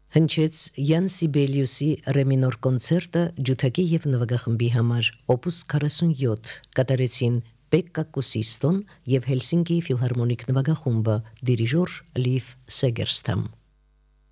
Հնչեց Յան Սիբելիուսի ռեմինոր կոնցերտը ջութակի եւ նվագախմբի համար Opus 47 կատարեցին Պեկկա Կուսիստոն եւ Հելսինկի ֆիլհարմոնիկ նվագախումբը դիրիժոր Լիվ Սեգերստամ